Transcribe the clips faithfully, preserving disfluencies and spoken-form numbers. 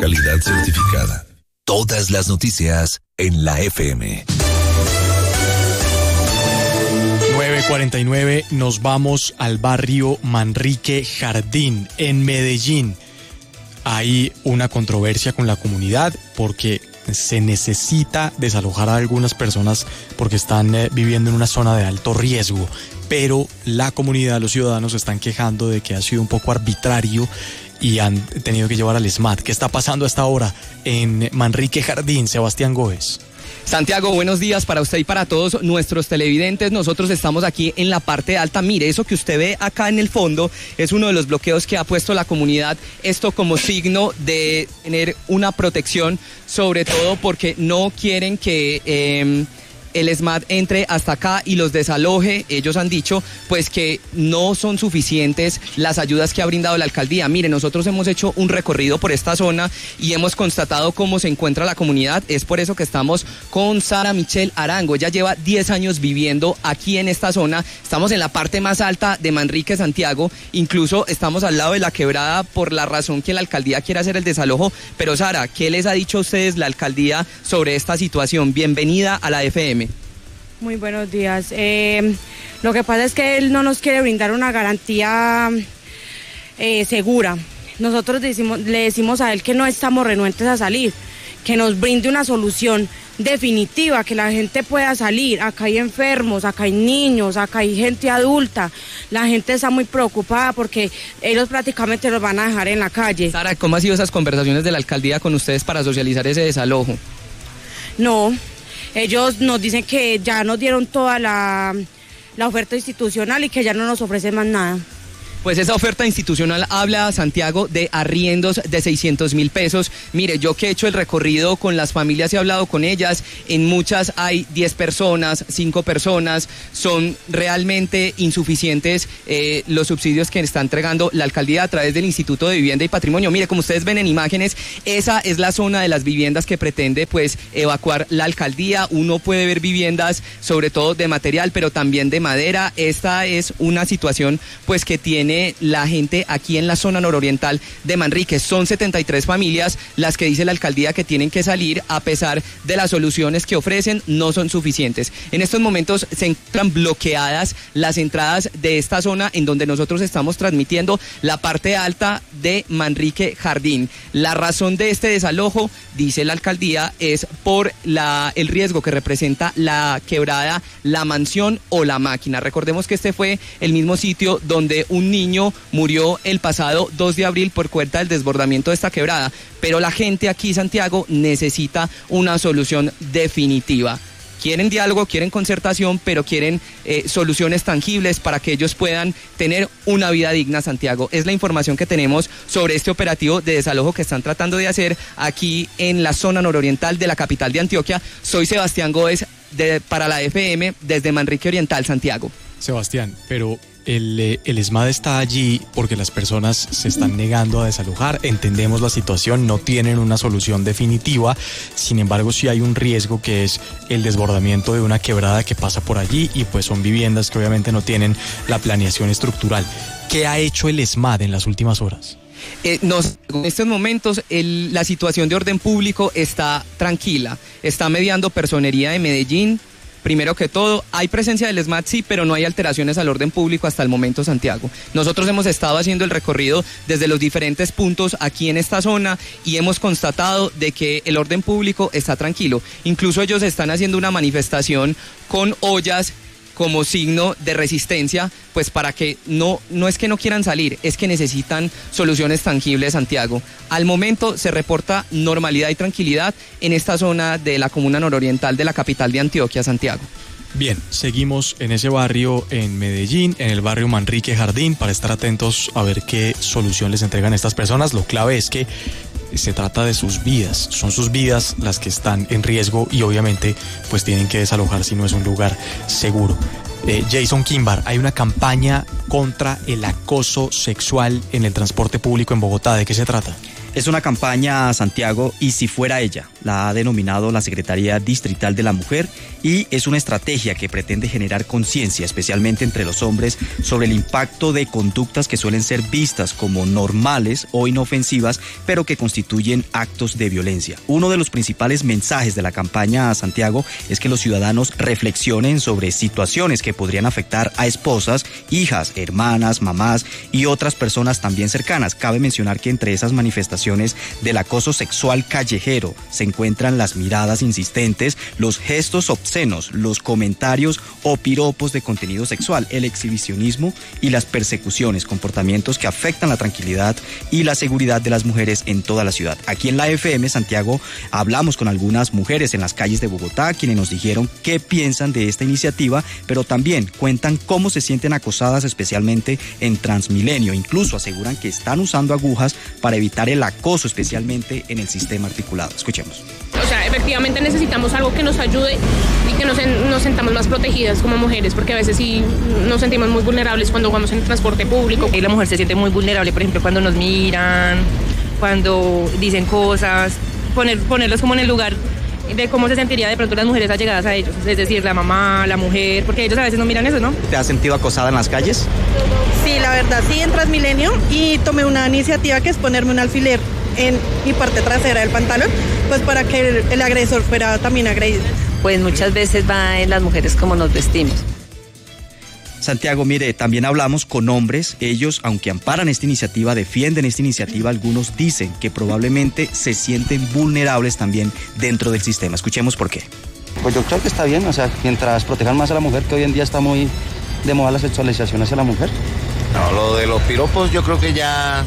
Calidad certificada. Todas las noticias en la F M. nueve cuarenta y nueve, nos vamos al barrio Manrique Jardín, en Medellín. Hay una controversia con la comunidad porque se necesita desalojar a algunas personas porque están eh, viviendo en una zona de alto riesgo, pero la comunidad, los ciudadanos, se están quejando de que ha sido un poco arbitrario y han tenido que llevar al S M A T. ¿Qué está pasando a esta hora en Manrique Jardín? Sebastián Góez. Santiago, buenos días para usted y para todos nuestros televidentes. Nosotros estamos aquí en la parte alta. Mire, eso que usted ve acá en el fondo es uno de los bloqueos que ha puesto la comunidad. Esto como signo de tener una protección, sobre todo porque no quieren que Eh, el S M A T entre hasta acá y los desaloje. Ellos han dicho pues que no son suficientes las ayudas que ha brindado la alcaldía. Mire, nosotros hemos hecho un recorrido por esta zona y hemos constatado cómo se encuentra la comunidad. Es por eso que estamos con Sara Michelle Arango. Ella lleva diez años viviendo aquí en esta zona. Estamos en la parte más alta de Manrique, Santiago. Incluso estamos al lado de la quebrada por la razón que la alcaldía quiere hacer el desalojo. Pero Sara, ¿qué les ha dicho a ustedes la alcaldía sobre esta situación? Bienvenida a la F M. Muy buenos días. Eh, lo que pasa es que él no nos quiere brindar una garantía eh, segura. Nosotros decimos, le decimos a él que no estamos renuentes a salir, que nos brinde una solución definitiva, que la gente pueda salir. Acá hay enfermos, acá hay niños, acá hay gente adulta. La gente está muy preocupada porque ellos prácticamente los van a dejar en la calle. Sara, ¿cómo han sido esas conversaciones de la alcaldía con ustedes para socializar ese desalojo? No. Ellos nos dicen que ya nos dieron toda la, la oferta institucional y que ya no nos ofrecen más nada. Pues esa oferta institucional habla, Santiago, de arriendos de seiscientos mil pesos. Mire, yo que he hecho el recorrido con las familias y he hablado con ellas, en muchas hay diez personas, cinco personas, son realmente insuficientes eh, los subsidios que está entregando la alcaldía a través del Instituto de Vivienda y Patrimonio. Mire, como ustedes ven en imágenes, esa es la zona de las viviendas que pretende pues evacuar la alcaldía. Uno puede ver viviendas sobre todo de material, pero también de madera. Esta es una situación pues que tiene la gente aquí en la zona nororiental de Manrique. Son setenta y tres familias las que dice la alcaldía que tienen que salir, a pesar de las soluciones que ofrecen, no son suficientes. En estos momentos se encuentran bloqueadas las entradas de esta zona en donde nosotros estamos transmitiendo, la parte alta de Manrique Jardín. La razón de este desalojo, dice la alcaldía, es por la, el riesgo que representa la quebrada, la mansión o la máquina. Recordemos que este fue el mismo sitio donde un niño niño murió el pasado dos de abril por cuenta del desbordamiento de esta quebrada, pero la gente aquí, Santiago, necesita una solución definitiva. Quieren diálogo, quieren concertación, pero quieren eh, soluciones tangibles para que ellos puedan tener una vida digna, Santiago. Es la información que tenemos sobre este operativo de desalojo que están tratando de hacer aquí en la zona nororiental de la capital de Antioquia. Soy Sebastián Góez de, para la F M desde Manrique Oriental, Santiago. Sebastián, pero el, el S M A D está allí porque las personas se están negando a desalojar. Entendemos la situación, no tienen una solución definitiva. Sin embargo, sí hay un riesgo, que es el desbordamiento de una quebrada que pasa por allí, y pues son viviendas que obviamente no tienen la planeación estructural. ¿Qué ha hecho el S M A D en las últimas horas? Eh, nos, en estos momentos el, la situación de orden público está tranquila. Está mediando Personería de Medellín. Primero que todo, hay presencia del S M A D, sí, pero no hay alteraciones al orden público hasta el momento, Santiago. Nosotros hemos estado haciendo el recorrido desde los diferentes puntos aquí en esta zona y hemos constatado de que el orden público está tranquilo. Incluso ellos están haciendo una manifestación con ollas como signo de resistencia, pues para que no, no es que no quieran salir, es que necesitan soluciones tangibles, Santiago. Al momento se reporta normalidad y tranquilidad en esta zona de la comuna nororiental de la capital de Antioquia, Santiago. Bien, seguimos en ese barrio en Medellín, en el barrio Manrique Jardín, para estar atentos a ver qué solución les entregan a estas personas. Lo clave es que se trata de sus vidas, son sus vidas las que están en riesgo y obviamente pues tienen que desalojar si no es un lugar seguro. Eh, Jason Kimbar, hay una campaña contra el acoso sexual en el transporte público en Bogotá. ¿De qué se trata? Es una campaña, Santiago, y si fuera ella, la ha denominado la Secretaría Distrital de la Mujer, y es una estrategia que pretende generar conciencia, especialmente entre los hombres, sobre el impacto de conductas que suelen ser vistas como normales o inofensivas, pero que constituyen actos de violencia. Uno de los principales mensajes de la campaña, Santiago, es que los ciudadanos reflexionen sobre situaciones que podrían afectar a esposas, hijas, hermanas, mamás y otras personas también cercanas. Cabe mencionar que entre esas manifestaciones del acoso sexual callejero se encuentran las miradas insistentes, los gestos obscenos, los comentarios o piropos de contenido sexual, el exhibicionismo y las persecuciones, comportamientos que afectan la tranquilidad y la seguridad de las mujeres en toda la ciudad. Aquí en la F M, Santiago, hablamos con algunas mujeres en las calles de Bogotá, quienes nos dijeron qué piensan de esta iniciativa, pero también cuentan cómo se sienten acosadas, especialmente en Transmilenio. Incluso aseguran que están usando agujas para evitar el acoso, especialmente en el sistema articulado. Escuchemos. O sea, efectivamente necesitamos algo que nos ayude y que nos, nos sentamos más protegidas como mujeres, porque a veces sí nos sentimos muy vulnerables cuando vamos en el transporte público. Y la mujer se siente muy vulnerable, por ejemplo, cuando nos miran, cuando dicen cosas, poner, ponerlos como en el lugar de cómo se sentiría de pronto las mujeres allegadas a ellos, es decir, la mamá, la mujer, porque ellos a veces no miran eso, ¿no? ¿Te has sentido acosada en las calles? Sí, la verdad, sí, en Transmilenio, y tomé una iniciativa que es ponerme un alfiler en mi parte trasera del pantalón, pues para que el, el agresor fuera también agredido. Pues muchas veces va en las mujeres como nos vestimos. Santiago, mire, también hablamos con hombres. Ellos, aunque amparan esta iniciativa, defienden esta iniciativa, algunos dicen que probablemente se sienten vulnerables también dentro del sistema. Escuchemos por qué. Pues yo creo que está bien, o sea, mientras protejan más a la mujer, que hoy en día está muy de moda la sexualización hacia la mujer. No, lo de los piropos yo creo que ya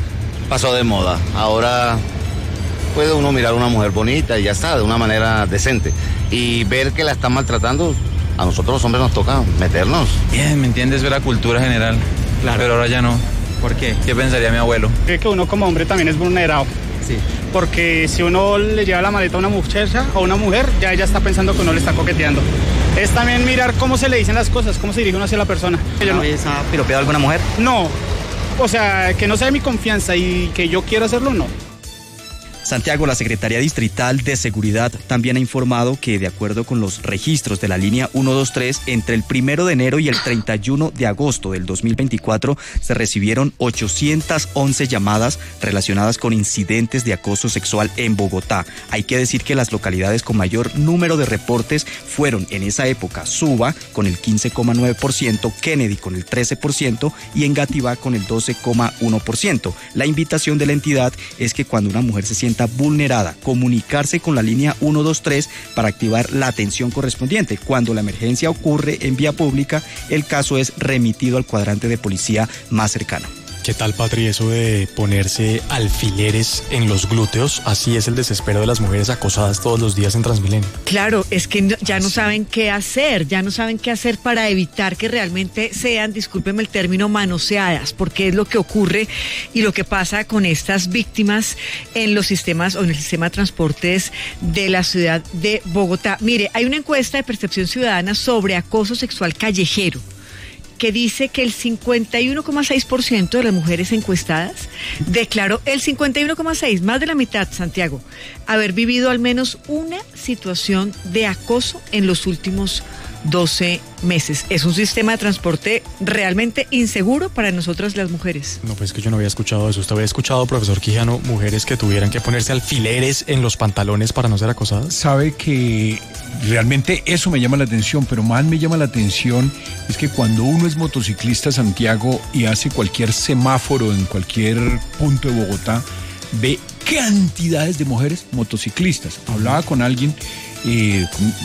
pasó de moda. Ahora puede uno mirar a una mujer bonita y ya está, de una manera decente. Y ver que la están maltratando, a nosotros los hombres nos toca meternos. Bien, ¿me entiendes? Es la cultura general. Claro. Pero ahora ya no. ¿Por qué? ¿Qué pensaría mi abuelo? Creo que uno como hombre también es vulnerado. Sí. Porque si uno le lleva la maleta a una muchacha o a una mujer, ya ella está pensando que uno le está coqueteando. Es también mirar cómo se le dicen las cosas, cómo se dirige uno hacia la persona. ¿No habéis piropeado a alguna mujer? No. O sea, que no sea de mi confianza y que yo quiera hacerlo, no. Santiago, la Secretaría Distrital de Seguridad también ha informado que, de acuerdo con los registros de la línea ciento veintitrés, entre el primero de enero y el treinta y uno de agosto del dos mil veinticuatro se recibieron ochocientas once llamadas relacionadas con incidentes de acoso sexual en Bogotá. Hay que decir que las localidades con mayor número de reportes fueron en esa época Suba con el quince coma nueve por ciento, Kennedy con el trece por ciento y Engativá con el doce coma uno por ciento. La invitación de la entidad es que cuando una mujer se sienta vulnerada, comunicarse con la línea ciento veintitrés para activar la atención correspondiente. Cuando la emergencia ocurre en vía pública, el caso es remitido al cuadrante de policía más cercano. ¿Qué tal, Patri, eso de ponerse alfileres en los glúteos? Así es el desespero de las mujeres acosadas todos los días en Transmilenio. Claro, es que ya no saben qué hacer, ya no saben qué hacer para evitar que realmente sean, discúlpenme el término, manoseadas, porque es lo que ocurre y lo que pasa con estas víctimas en los sistemas o en el sistema de transportes de la ciudad de Bogotá. Mire, hay una encuesta de percepción ciudadana sobre acoso sexual callejero que dice que el cincuenta y uno coma seis por ciento de las mujeres encuestadas declaró, el cincuenta y uno coma seis por ciento, más de la mitad, Santiago, haber vivido al menos una situación de acoso en los últimos doce meses. Es un sistema de transporte realmente inseguro para nosotras las mujeres. No, pues que yo no había escuchado eso. ¿Usted había escuchado, profesor Quijano, mujeres que tuvieran que ponerse alfileres en los pantalones para no ser acosadas? Sabe que realmente eso me llama la atención, pero más me llama la atención es que cuando uno es motociclista, Santiago, y hace cualquier semáforo en cualquier punto de Bogotá, ve cantidades de mujeres motociclistas. Hablaba con alguien, eh,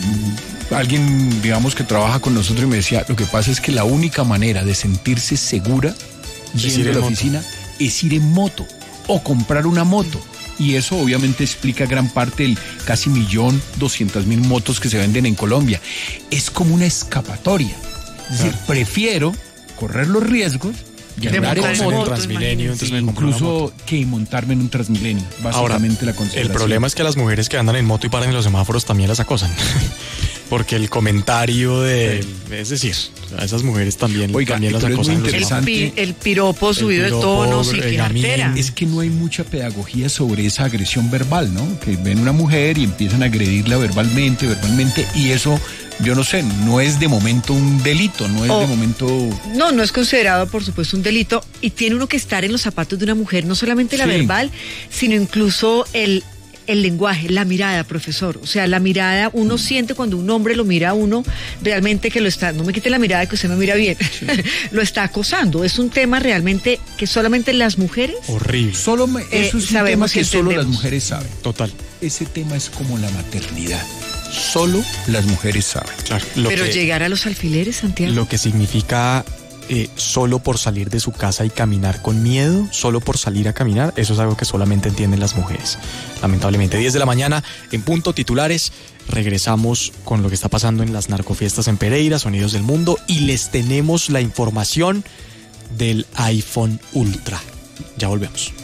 con, alguien digamos que trabaja con nosotros y me decía, lo que pasa es que la única manera de sentirse segura yendo a la oficina es ir en moto o comprar una moto. Y eso obviamente explica gran parte del casi millón doscientas mil motos que se venden en Colombia. Es como una escapatoria. Es decir, claro, prefiero correr los riesgos de andar en moto, Transmilenio, entonces me incluso que montarme en un Transmilenio. Básicamente. Ahora, la consideración. El problema es que las mujeres que andan en moto y paran en los semáforos también las acosan. Porque el comentario de, es decir, a esas mujeres también, Oiga, también las pero es muy acosan. El, interesante. pi- el piropo subido piropo, de tono, sí, el que gamín. jartera. Es que no hay mucha pedagogía sobre esa agresión verbal, ¿no? Que ven una mujer y empiezan a agredirla verbalmente, verbalmente, y eso, yo no sé, no es de momento un delito, no es Oh. de momento... No, no es considerado, por supuesto, un delito. Y tiene uno que estar en los zapatos de una mujer, no solamente la Sí. verbal, sino incluso el, el lenguaje, la mirada, profesor. O sea, la mirada, uno siente cuando un hombre lo mira a uno, realmente que lo está, no me quite la mirada que usted me mira bien, lo está acosando. Es un tema realmente que solamente las mujeres... Horrible. Solo me- Eh, eso es un tema sabemos que y solo las entendemos. mujeres saben. Total. Ese tema es como la maternidad. Solo las mujeres saben. Claro, lo Pero que, llegar a los alfileres, Santiago. lo que significa eh, solo por salir de su casa y caminar con miedo, solo por salir a caminar, eso es algo que solamente entienden las mujeres. Lamentablemente, diez de la mañana, en punto, titulares. Regresamos con lo que está pasando en las narcofiestas en Pereira, Sonidos del Mundo, y les tenemos la información del iPhone Ultra. Ya volvemos.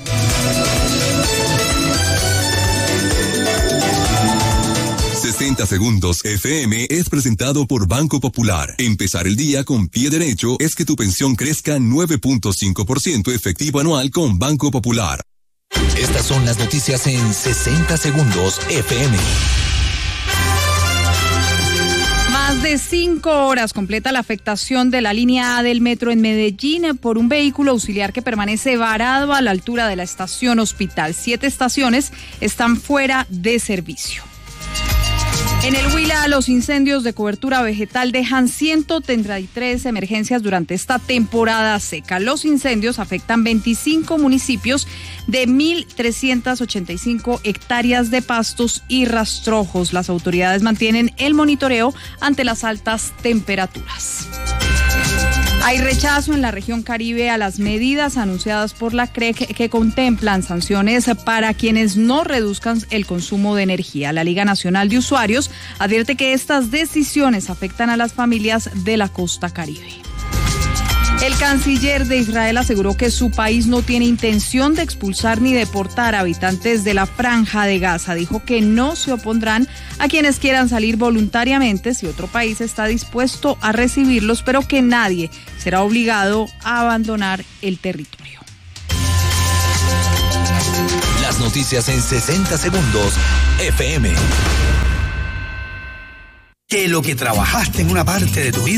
sesenta segundos F M es presentado por Banco Popular. Empezar el día con pie derecho es que tu pensión crezca nueve punto cinco por ciento efectivo anual con Banco Popular. Estas son las noticias en sesenta segundos F M. Más de cinco horas completa la afectación de la línea A del metro en Medellín por un vehículo auxiliar que permanece varado a la altura de la estación Hospital. Siete estaciones están fuera de servicio. En el Huila, los incendios de cobertura vegetal dejan ciento treinta y tres emergencias durante esta temporada seca. Los incendios afectan veinticinco municipios de mil trescientas ochenta y cinco hectáreas de pastos y rastrojos. Las autoridades mantienen el monitoreo ante las altas temperaturas. Hay rechazo en la región Caribe a las medidas anunciadas por la C R E C que contemplan sanciones para quienes no reduzcan el consumo de energía. La Liga Nacional de Usuarios advierte que estas decisiones afectan a las familias de la costa Caribe. El canciller de Israel aseguró que su país no tiene intención de expulsar ni deportar a habitantes de la Franja de Gaza. Dijo que no se opondrán a quienes quieran salir voluntariamente si otro país está dispuesto a recibirlos, pero que nadie será obligado a abandonar el territorio. Las noticias en sesenta segundos F M. Que lo que trabajaste en una parte de tu vida